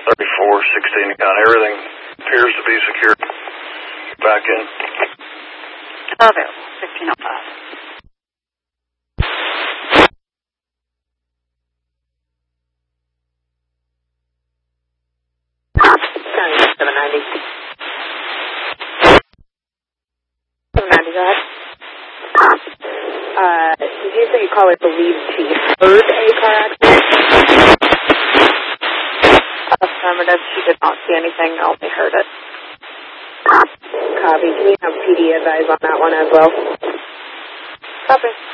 3416 account. Everything appears to be secure. Back in. Available, 1505. County 790. 790, go ahead. Did you say your caller believed she heard a car accident? Affirmative, she did not see anything, only heard it. Copy. Can you have PD advise on that one as well? Copy.